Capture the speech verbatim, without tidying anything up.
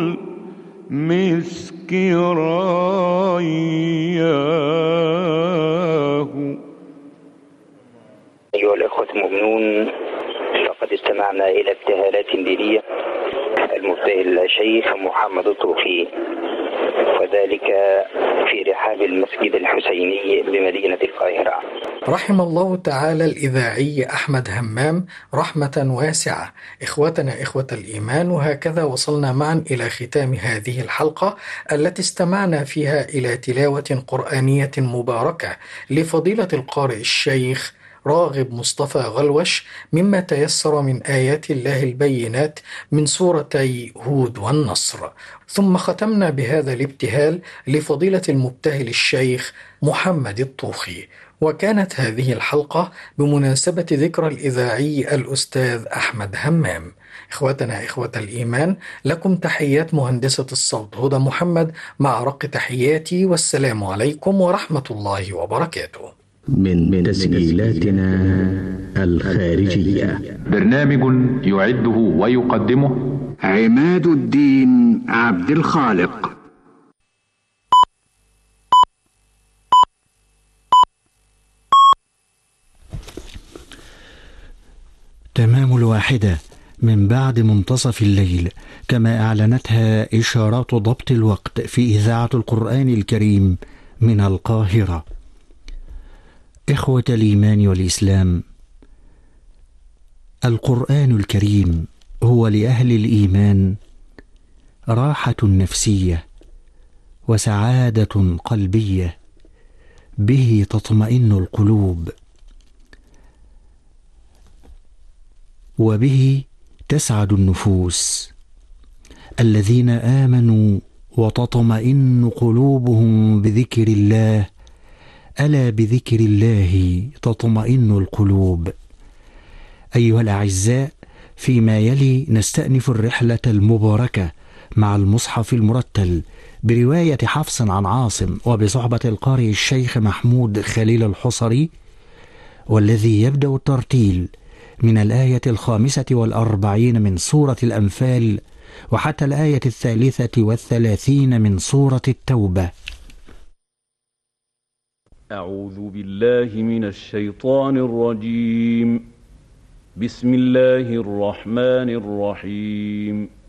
المسك راياه. أيها الأخوة المؤمنون، لقد استمعنا إلى ابتهالات دينية المبتهل الشيخ محمد الطوخي، وذلك في رحاب المسجد الحسيني بمدينة القاهرة. رحم الله تعالى الإذاعي أحمد همام رحمة واسعة. إخوتنا إخوة الإيمان، وهكذا وصلنا معا إلى ختام هذه الحلقة التي استمعنا فيها إلى تلاوة قرآنية مباركة لفضيلة القارئ الشيخ راغب مصطفى غلوش مما تيسر من آيات الله البينات من سورتي هود والنصر. ثم ختمنا بهذا الابتهال لفضيلة المبتهل الشيخ محمد الطوخي. وكانت هذه الحلقة بمناسبة ذكرى الإذاعي الأستاذ أحمد همام. إخوتنا إخوة الإيمان، لكم تحيات مهندسة الصوت هدى محمد مع رق تحياتي، والسلام عليكم ورحمة الله وبركاته. من تسجيلاتنا الخارجية، برنامج يعده ويقدمه عماد الدين عبد الخالق. تمام الواحدة من بعد منتصف الليل، كما أعلنتها إشارات ضبط الوقت في إذاعة القرآن الكريم من القاهرة. إخوة الإيمان والإسلام، القرآن الكريم هو لأهل الإيمان راحة نفسية وسعادة قلبية، به تطمئن القلوب وبه تسعد النفوس. الذين آمنوا وتطمئن قلوبهم بذكر الله، ألا بذكر الله تطمئن القلوب. أيها الأعزاء، فيما يلي نستأنف الرحلة المباركة مع المصحف المرتل برواية حفص عن عاصم وبصحبة القارئ الشيخ محمود خليل الحصري، والذي يبدأ الترتيل من الآية الخامسة والأربعين من سورة الأنفال وحتى الآية الثالثة والثلاثين من سورة التوبة. أعوذ بالله من الشيطان الرجيم. بسم الله الرحمن الرحيم.